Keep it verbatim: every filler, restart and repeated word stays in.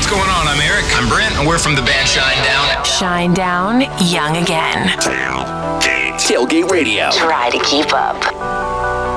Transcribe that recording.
going on? I'm Eric. I'm Brent, and we're from the band Shinedown. Shinedown, young again. Tailgate. Tailgate Radio. Try to keep up.